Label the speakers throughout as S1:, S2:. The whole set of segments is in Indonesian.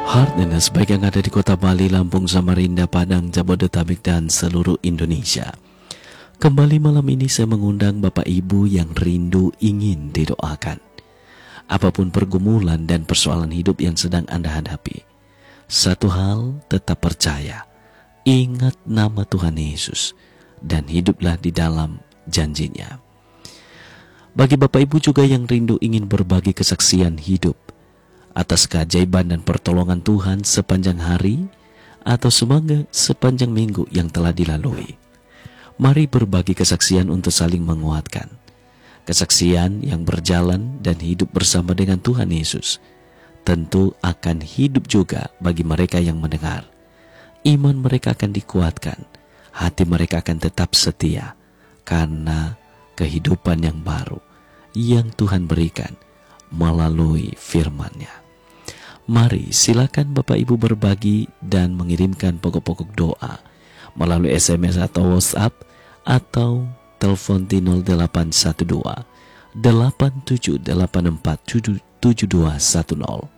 S1: Heartness baik yang ada di kota Bali, Lampung, Samarinda, Padang, Jabodetabek, dan seluruh Indonesia. Kembali malam ini saya mengundang Bapak Ibu yang rindu ingin didoakan. Apapun pergumulan dan persoalan hidup yang sedang Anda hadapi, satu hal tetap percaya, ingat nama Tuhan Yesus dan hiduplah di dalam janjinya. Bagi Bapak Ibu juga yang rindu ingin berbagi kesaksian hidup atas keajaiban dan pertolongan Tuhan sepanjang hari atau sepanjang minggu yang telah dilalui, mari berbagi kesaksian untuk saling menguatkan. Kesaksian yang berjalan dan hidup bersama dengan Tuhan Yesus tentu akan hidup juga bagi mereka yang mendengar. Iman mereka akan dikuatkan, hati mereka akan tetap setia karena kehidupan yang baru yang Tuhan berikan melalui firman-Nya. Mari silakan Bapak Ibu berbagi dan mengirimkan pokok-pokok doa melalui SMS atau WhatsApp atau telepon di 0812 8784 7210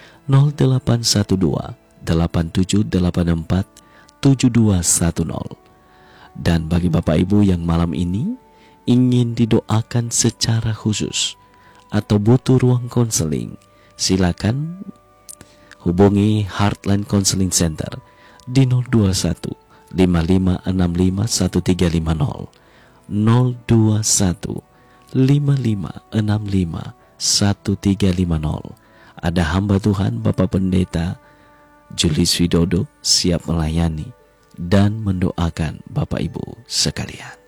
S1: 0812 8784 7210. Dan bagi Bapak Ibu yang malam ini ingin didoakan secara khusus atau butuh ruang konseling, silakan hubungi Heartline Counseling Center di 021 5565 1350 021 5565 1350. Ada hamba Tuhan Bapak Pendeta Julius Widodo siap melayani dan mendoakan Bapak Ibu sekalian.